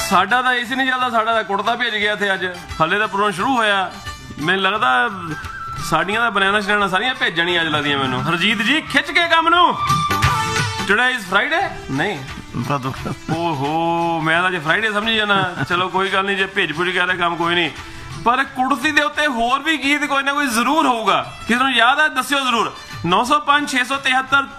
ਸਾਡਾ ਤਾਂ ਏਸੀ ਨਹੀਂ ਚੱਲਦਾ, ਸਾਡਾ ਤਾਂ ਕੁੜਤਾ ਭੇਜ ਗਿਆ ਇੱਥੇ ਅੱਜ, ਹਲੇ ਤਾਂ ਪ੍ਰੋਗਰਾਮ ਸ਼ੁਰੂ ਹੋਇਆ। ਮੈਨੂੰ ਲੱਗਦਾ ਸਾਡੀਆਂ ਤਾਂ ਬਨਾਨਾ ਸ਼ਨਾਨਾ ਸਾਰੀਆਂ ਭੇਜਣ ਹੀ ਅੱਜ ਲੱਗਦੀਆਂ ਮੈਨੂੰ। ਹਰਜੀਤ ਜੀ ਖਿੱਚ ਕੇ ਕੰਮ ਨੂੰ। ਟੁਡੇ ਇਜ਼ ਫਰਾਈਡੇ ਨਹੀਂ ਓਹੋ, ਮੈਂ ਤਾਂ ਜੇ ਫਰਾਈਡੇ ਸਮਝੀ ਜਾਣਾ। ਚਲੋ ਕੋਈ ਗੱਲ ਨਹੀਂ, ਜੇ ਭੇਜ ਭੁਜ ਗਿਆ ਤਾਂ ਕੰਮ ਕੋਈ ਨਹੀਂ। ਪਰ ਕੁੜਤੀ ਦੇ ਉੱਤੇ ਹੋਰ ਵੀ ਗੀਤ ਕੋਈ ਨਾ ਕੋਈ ਜ਼ਰੂਰ ਹੋਊਗਾ। ਕਿਸੇ ਨੂੰ ਯਾਦ ਹੈ ਦੱਸਿਓ ਜ਼ਰੂਰ। 905 673